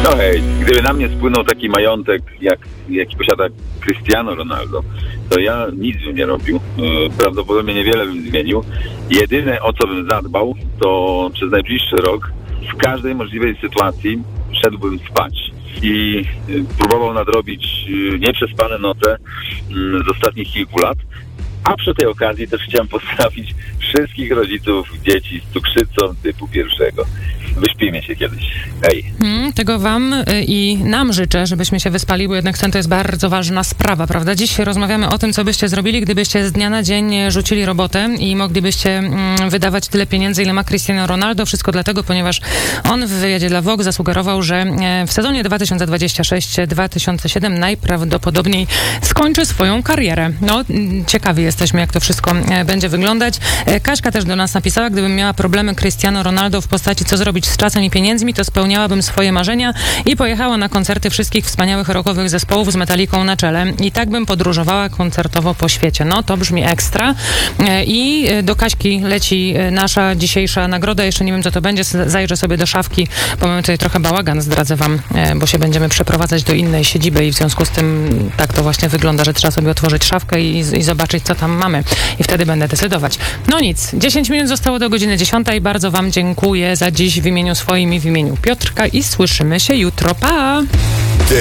No hej, gdyby na mnie spłynął taki majątek, jaki posiada Cristiano Ronaldo, to ja nic bym nie robił. Prawdopodobnie niewiele bym zmienił. Jedyne, o co bym zadbał, to przez najbliższy rok w każdej możliwej sytuacji szedłbym spać i próbował nadrobić nieprzespane noce z ostatnich kilku lat. A przy tej okazji też chciałem pozdrowić wszystkich rodziców dzieci z cukrzycą typu pierwszego. Wyśpijmy się kiedyś. Hej. Tego wam i nam życzę, żebyśmy się wyspali, bo jednak sen to jest bardzo ważna sprawa, prawda? Dziś rozmawiamy o tym, co byście zrobili, gdybyście z dnia na dzień rzucili robotę i moglibyście wydawać tyle pieniędzy, ile ma Cristiano Ronaldo. Wszystko dlatego, ponieważ on w wywiadzie dla Vogue zasugerował, że w sezonie 2026-2027 najprawdopodobniej skończy swoją karierę. No, ciekawi jesteśmy, jak to wszystko będzie wyglądać. Kaśka też do nas napisała, gdybym miała problemy Cristiano Ronaldo w postaci co zrobić z czasem i pieniędzmi, to spełniałabym swoje marzenia i pojechała na koncerty wszystkich wspaniałych rockowych zespołów z Metaliką na czele. I tak bym podróżowała koncertowo po świecie. No, to brzmi ekstra. I do Kaśki leci nasza dzisiejsza nagroda. Jeszcze nie wiem, co to będzie. Zajrzę sobie do szafki, bo mamy tutaj trochę bałagan, zdradzę wam, bo się będziemy przeprowadzać do innej siedziby i w związku z tym tak to właśnie wygląda, że trzeba sobie otworzyć szafkę i zobaczyć, co tam mamy. I wtedy będę decydować. No nic, 10 minut zostało do godziny 10. Bardzo wam dziękuję za dziś w imieniu swoim i w imieniu Piotrka i słyszymy się jutro. Pa!